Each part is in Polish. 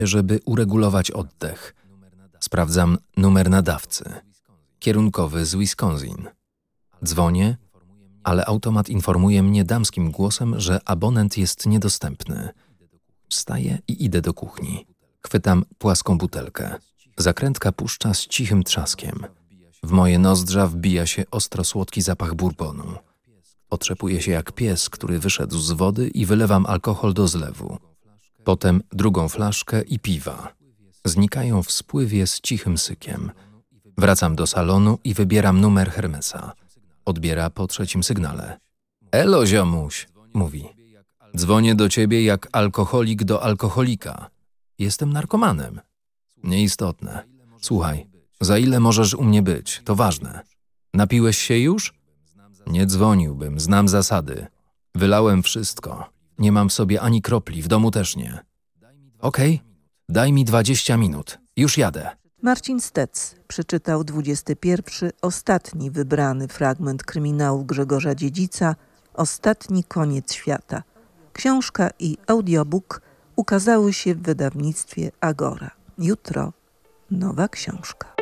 żeby uregulować oddech. Sprawdzam numer nadawcy. Kierunkowy z Wisconsin. Dzwonię, ale automat informuje mnie damskim głosem, że abonent jest niedostępny. Wstaję i idę do kuchni. Chwytam płaską butelkę. Zakrętka puszcza z cichym trzaskiem. W moje nozdrza wbija się ostro słodki zapach bourbonu. Otrzepuję się jak pies, który wyszedł z wody i wylewam alkohol do zlewu. Potem drugą flaszkę i piwa. Znikają w spływie z cichym sykiem. Wracam do salonu i wybieram numer Hermesa. Odbiera po trzecim sygnale. Elo, ziomuś, mówi. Dzwonię do ciebie jak alkoholik do alkoholika. Jestem narkomanem. Nieistotne. Słuchaj, za ile możesz u mnie być? To ważne. Napiłeś się już? Nie dzwoniłbym, znam zasady. Wylałem wszystko. Nie mam w sobie ani kropli, w domu też nie. Okej, daj mi 20 minut. Już jadę. Marcin Stec przeczytał 21. ostatni wybrany fragment kryminału Grzegorza Dziedzica „Ostatni koniec świata”. Książka i audiobook ukazały się w wydawnictwie Agora. Jutro nowa książka.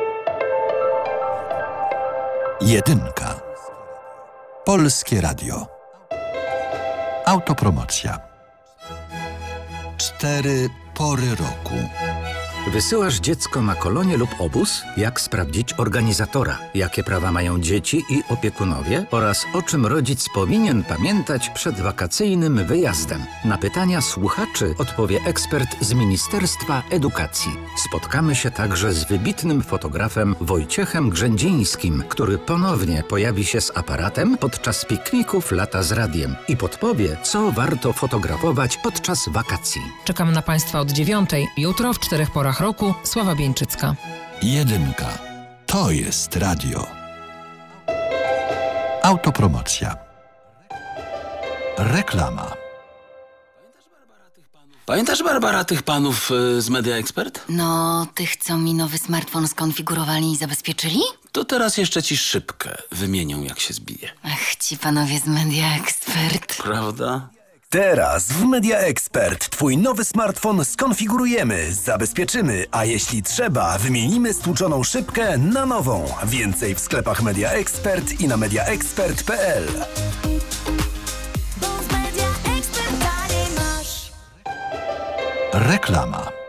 Jedynka. Polskie Radio. Autopromocja. 4 pory roku. Wysyłasz dziecko na kolonię lub obóz? Jak sprawdzić organizatora? Jakie prawa mają dzieci i opiekunowie? Oraz o czym rodzic powinien pamiętać przed wakacyjnym wyjazdem? Na pytania słuchaczy odpowie ekspert z Ministerstwa Edukacji. Spotkamy się także z wybitnym fotografem Wojciechem Grzędzińskim, który ponownie pojawi się z aparatem podczas pikników Lata z Radiem i podpowie, co warto fotografować podczas wakacji. Czekam na Państwa od 9:00. Jutro w 4 porach roku. Sława Bieńczycka. Jedynka. To jest radio. Autopromocja. Reklama. Pamiętasz, Barbara, tych panów z Media Expert? No, tych, co mi nowy smartfon skonfigurowali i zabezpieczyli? To teraz jeszcze ci szybkę wymienią, jak się zbije. Ach, ci panowie z Media Expert. Prawda? Teraz w Media Expert twój nowy smartfon skonfigurujemy, zabezpieczymy, a jeśli trzeba, wymienimy stłuczoną szybkę na nową. Więcej w sklepach Media Expert i na mediaexpert.pl. Reklama.